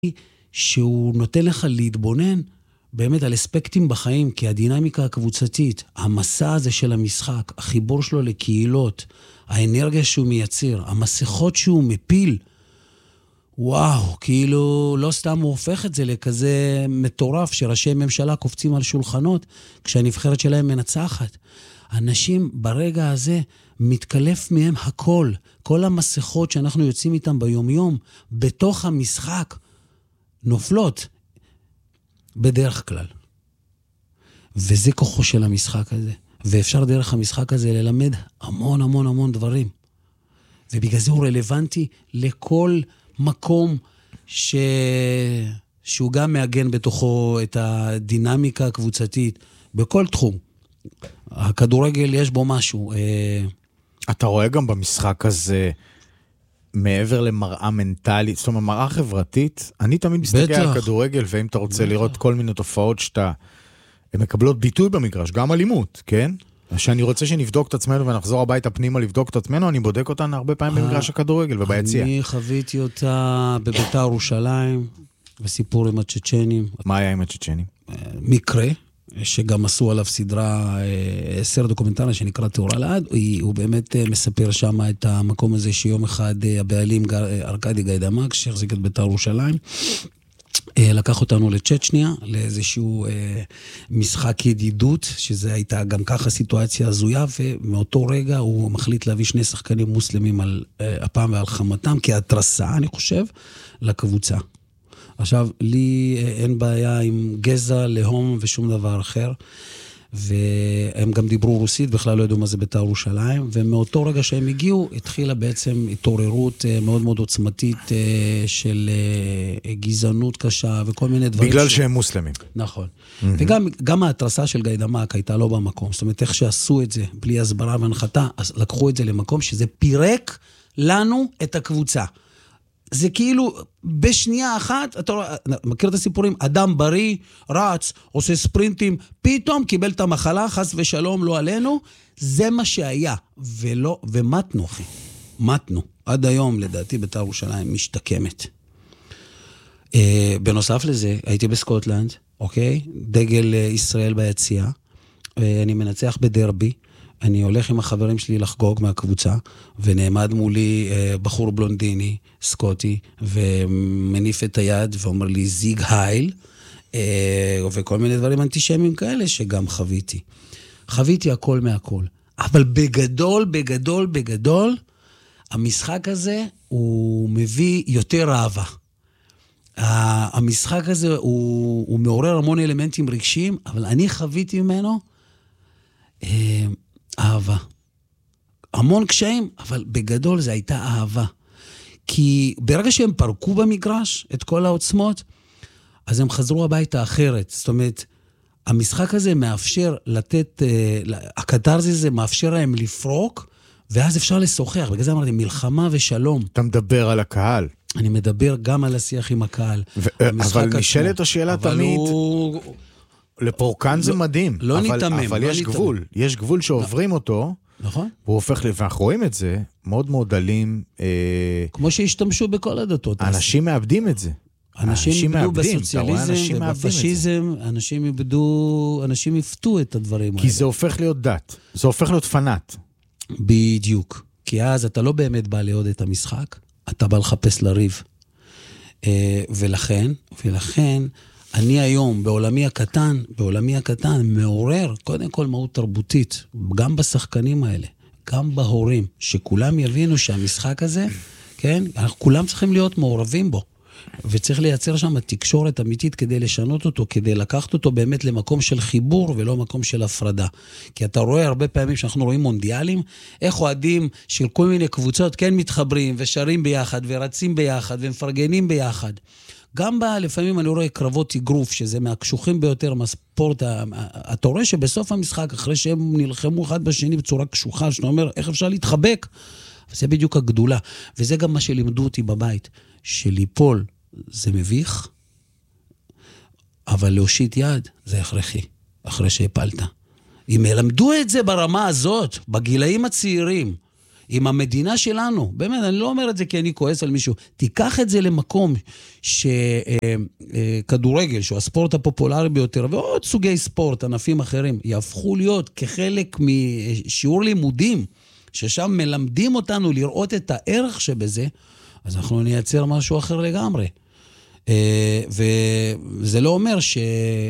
שהוא נותן לך להתבונן באמת על אספקטים בחיים, כי הדינמיקה הקבוצתית, המסע הזה של המשחק, החיבור שלו לקהילות, האנרגיה שהוא מייצר, המסכות שהוא מפיל, וואו, כאילו לא סתם הוא הופך את זה לכזה מטורף שראשי ממשלה קופצים על שולחנות כשהנבחרת שלהם מנצחת. אנשים ברגע הזה מתקלף מהם הכל, כל המסכות שאנחנו יוצאים איתם ביום-יום, בתוך המשחק, נופלות בדרך כלל. וזה כוחו של המשחק הזה. ואפשר דרך המשחק הזה ללמד המון המון המון דברים. ובגלל זה הוא רלוונטי לכל מקום שהוא גם מעגן בתוכו את הדינמיקה הקבוצתית, בכל תחום. הכדורגל יש בו משהו. אתה רואה גם במשחק הזה, מעבר למראה מנטלית, זאת אומרת, מראה חברתית, אני תמיד מסתכל על כדורגל, ואם אתה רוצה לראות כל מיני תופעות הן מקבלות ביטוי במגרש, גם אלימות, כן? שאני רוצה שנבדוק את עצמנו ונחזור הביתה פנימה לבדוק את עצמנו, אני בודק אותן הרבה פעמים במגרש הכדורגל וביציע. אני חוויתי אותה בביתר ירושלים, בסיפור עם הצ'צ'נים. מה היה עם הצ'צ'נים? מקרה, שגם עשו עליו סרט דוקומנטרי שנקרא תאורה לעד, הוא באמת מספר שם את המקום הזה שיום אחד הבעלים ארקדי גיידמק, שהחזיק את ביתר ירושלים, לקח אותנו לצ'צ'ניה, לאיזשהו משחק ידידות, שזה הייתה גם ככה סיטואציה הזויה, ומאותו רגע הוא מחליט להביא 2 שחקנים מוסלמים על אפם ועל חמתם, כהתרסה, אני חושב, לקבוצה. עכשיו, לי אין בעיה עם גזע, להום ושום דבר אחר, והם גם דיברו רוסית, בכלל לא ידעו מה זה בית"ר ירושלים, ומאותו רגע שהם הגיעו, התחילה בעצם התעוררות מאוד מאוד עוצמתית של גזענות קשה וכל מיני דברים. בגלל שהם מוסלמים. נכון. וגם ההתרסה של גיידמק הייתה לא במקום, זאת אומרת, איך שעשו את זה, בלי הסברה והנחתה, אז לקחו את זה למקום שזה פירק לנו את הקבוצה. זה כאילו, בשנייה אחת, אתה מכיר את הסיפורים, אדם בריא, רץ, עושה ספרינטים, פתאום קיבל את המחלה, חס ושלום, לא עלינו, זה מה שהיה, ומתנו, אחי, מתנו. עד היום, לדעתי, בית"ר ירושלים משתקמת. בנוסף לזה, הייתי בסקוטלנד, אוקיי? דגל ישראל ביציאה, אני מנצח בדרבי, אני הולך עם החברים שלי לחגוג מהקבוצה, ונעמד מולי בחור בלונדיני, סקוטי, ומניף את היד ואומר לי זיג הייל, וכל מיני דברים אנטישמיים כאלה שגם חוויתי. חוויתי הכל מהכל. אבל בגדול, בגדול, בגדול, המשחק הזה הוא מביא יותר אהבה. המשחק הזה הוא מעורר המון אלמנטים רגשיים, אבל אני חוויתי ממנו אהבה. המון קשיים, אבל בגדול זה הייתה אהבה. כי ברגע שהם פרקו במגרש את כל העוצמות, אז הם חזרו הביתה אחרת. זאת אומרת, המשחק הזה מאפשר לתת, הקטרזיס הזה מאפשר להם לפרוק, ואז אפשר לשוחח. בגלל זה אמרתי, מלחמה ושלום. אתה מדבר על הקהל. אני מדבר גם על השיח עם הקהל. אבל נשאלת השאלה תמיד... לפורקן זה מדהים, לא ניתמם, אבל יש גבול, יש גבול שעוברים אותו, נכון. והוא הופך, ואנחנו רואים את זה, מאוד מאוד אלים. כמו שהשתמשו בכל הדתות. אנשים מאבדים את זה. אנשים איבדו בסוציאליזם ובפשיזם, אנשים יפתו את הדברים האלה. כי זה הופך להיות דת, זה הופך להיות פנאט. בדיוק, כי אז אתה לא באמת בא לעוד את המשחק, אתה בא לחפש לריב. ולכן, אני היום, בעולמי הקטן, מעורר, קודם כל מהות תרבותית, גם בשחקנים האלה, גם בהורים, שכולם יבינו שהמשחק הזה, כן, כולם צריכים להיות מעורבים בו, וצריך לייצר שם תקשורת אמיתית כדי לשנות אותו, כדי לקחת אותו באמת למקום של חיבור ולא מקום של הפרדה. כי אתה רואה הרבה פעמים שאנחנו רואים מונדיאלים, איך אוהדים של כל מיני קבוצות כן מתחברים ושרים ביחד ורצים ביחד ומפרגנים ביחד. גם לפעמים אני רואה קרבות אגרוף, שזה מהקשוחים ביותר מהספורט, אתה רואה שבסוף המשחק, אחרי שהם נלחמו אחד בשני בצורה קשוחה, שאתה אומר, איך אפשר להתחבק? זה בדיוק הגדולה. וזה גם מה שלימדו אותי בבית, שליפול זה מביך, אבל להושיט יד זה הכרחי, אחרי שהפלת. אם ילמדו את זה ברמה הזאת, בגילאים הצעירים, אם המדינה שלנו, באמת, אני לא אומר את זה כי אני כועס על מישהו, תיקח את זה למקום שכדורגל, שהוא הספורט הפופולרי ביותר, ועוד סוגי ספורט, ענפים אחרים, יהפכו להיות כחלק משיעור לימודים, ששם מלמדים אותנו לראות את הערך שבזה, אז אנחנו נייצר משהו אחר לגמרי. וזה לא אומר